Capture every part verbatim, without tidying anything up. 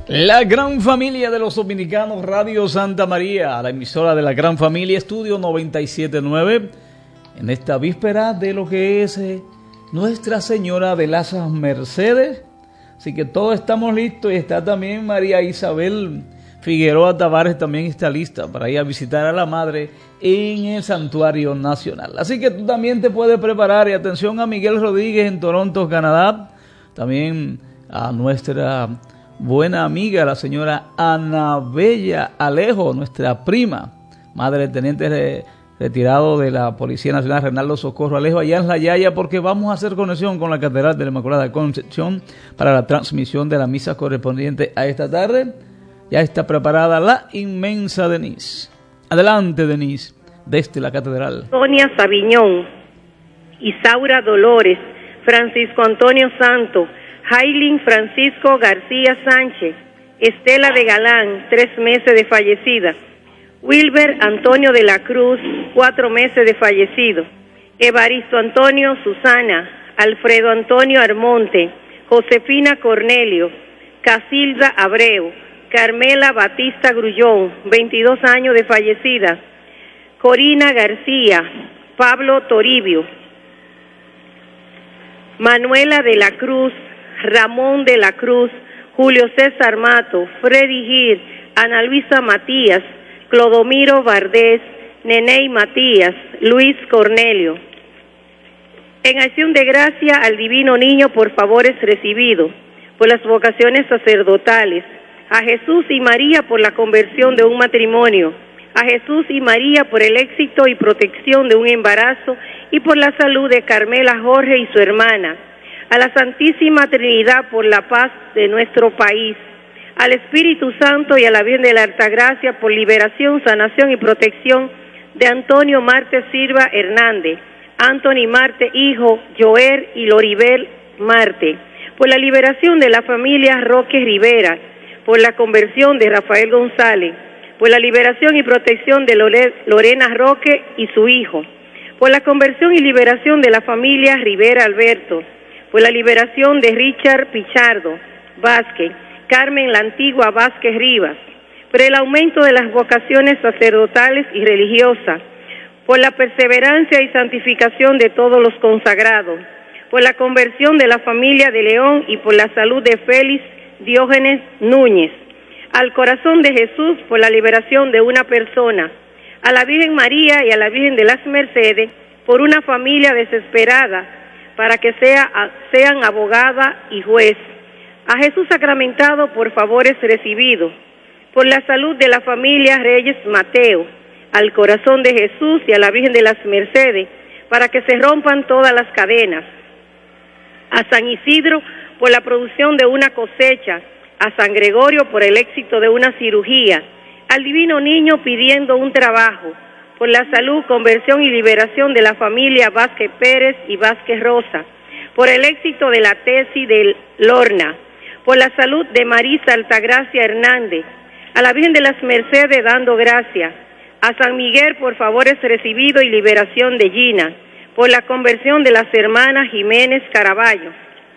La gran familia de los dominicanos, Radio Santa María, la emisora de la gran familia, Estudio noventa y siete punto nueve, en esta víspera de lo que es eh, Nuestra Señora de las Mercedes. Así que todos estamos listos y está también María Isabel Figueroa Tavares, también está lista para ir a visitar a la Madre en el Santuario Nacional. Así que tú también te puedes preparar. Y atención a Miguel Rodríguez en Toronto, Canadá, también a nuestra buena amiga, la señora Ana Bella Alejo, nuestra prima, madre del teniente re, retirado de la Policía Nacional, Reinaldo Socorro Alejo, allá en La Yaya, porque vamos a hacer conexión con la Catedral de la Inmaculada Concepción para la transmisión de la misa correspondiente a esta tarde. Ya está preparada la inmensa Denise. Adelante, Denise, desde la Catedral. Sonia Sabiñón, Isaura Dolores, Francisco Antonio Santo, Jailin Francisco García Sánchez, Estela de Galán, tres meses de fallecida, Wilber Antonio de la Cruz, cuatro meses de fallecido, Evaristo Antonio Susana, Alfredo Antonio Armonte, Josefina Cornelio, Casilda Abreu, Carmela Batista Grullón, veintidós años de fallecida, Corina García, Pablo Toribio, Manuela de la Cruz, Ramón de la Cruz, Julio César Mato, Freddy Gir, Ana Luisa Matías, Clodomiro Vardés, Neney Matías, Luis Cornelio. En acción de gracia al Divino Niño por favores recibidos, por las vocaciones sacerdotales, a Jesús y María por la conversión de un matrimonio, a Jesús y María por el éxito y protección de un embarazo y por la salud de Carmela Jorge y su hermana, a la Santísima Trinidad por la paz de nuestro país, al Espíritu Santo y a la Virgen de la Altagracia por liberación, sanación y protección de Antonio Marte Silva Hernández, Anthony Marte hijo, Joer y Loribel Marte, por la liberación de la familia Roque Rivera, por la conversión de Rafael González, por la liberación y protección de Lore, Lorena Roque y su hijo, por la conversión y liberación de la familia Rivera Alberto, por la liberación de Richard Pichardo Vázquez, Carmen la Antigua Vázquez Rivas, por el aumento de las vocaciones sacerdotales y religiosas, por la perseverancia y santificación de todos los consagrados, por la conversión de la familia de León y por la salud de Félix Diógenes Núñez, al corazón de Jesús por la liberación de una persona, a la Virgen María y a la Virgen de las Mercedes por una familia desesperada, para que sea, sean abogada y juez, a Jesús sacramentado por favores recibidos, por la salud de la familia Reyes Mateo, al corazón de Jesús y a la Virgen de las Mercedes, para que se rompan todas las cadenas, a San Isidro por la producción de una cosecha, a San Gregorio por el éxito de una cirugía, al Divino Niño pidiendo un trabajo, por la salud, conversión y liberación de la familia Vázquez Pérez y Vázquez Rosa, por el éxito de la tesis de Lorna, por la salud de Marisa Altagracia Hernández, a la Virgen de las Mercedes dando gracias, a San Miguel por favores recibidos y liberación de Gina, por la conversión de las hermanas Jiménez Caraballo,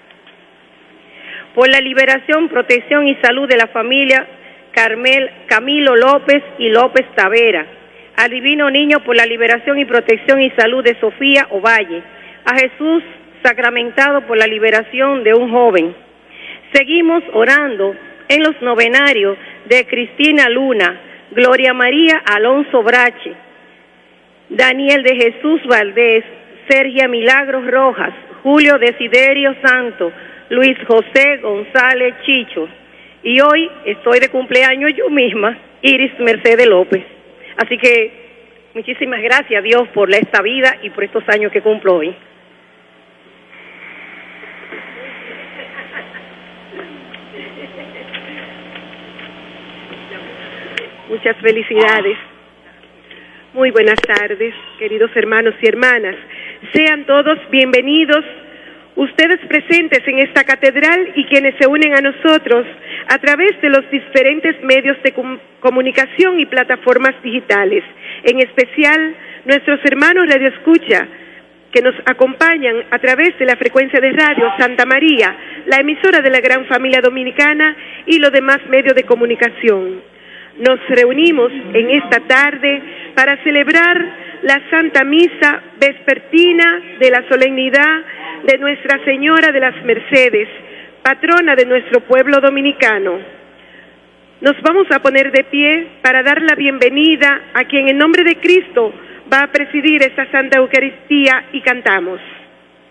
por la liberación, protección y salud de la familia Carmel, Camilo López y López Tavera, al Divino Niño por la liberación y protección y salud de Sofía Ovalle, a Jesús sacramentado por la liberación de un joven. Seguimos orando en los novenarios de Cristina Luna, Gloria María Alonso Brache, Daniel de Jesús Valdés, Sergia Milagros Rojas, Julio Desiderio Santo, Luis José González Chicho, y hoy estoy de cumpleaños yo misma, Iris Mercedes López. Así que muchísimas gracias a Dios por esta vida y por estos años que cumplo hoy. Muchas felicidades. Muy buenas tardes, queridos hermanos y hermanas. Sean todos bienvenidos, ustedes presentes en esta catedral y quienes se unen a nosotros a través de los diferentes medios de com- comunicación y plataformas digitales, en especial nuestros hermanos Radio Escucha que nos acompañan a través de la frecuencia de radio Santa María, la emisora de la Gran Familia Dominicana y los demás medios de comunicación. Nos reunimos en esta tarde para celebrar la Santa Misa vespertina de la solemnidad de Nuestra Señora de las Mercedes, patrona de nuestro pueblo dominicano. Nos vamos a poner de pie para dar la bienvenida a quien en nombre de Cristo va a presidir esta Santa Eucaristía y cantamos.